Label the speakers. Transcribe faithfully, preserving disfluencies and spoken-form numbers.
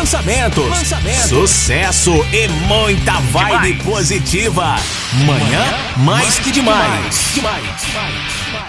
Speaker 1: lançamentos, lançamentos, sucesso e muita vibe demais. Positiva. Manhã, mais que demais. demais. demais.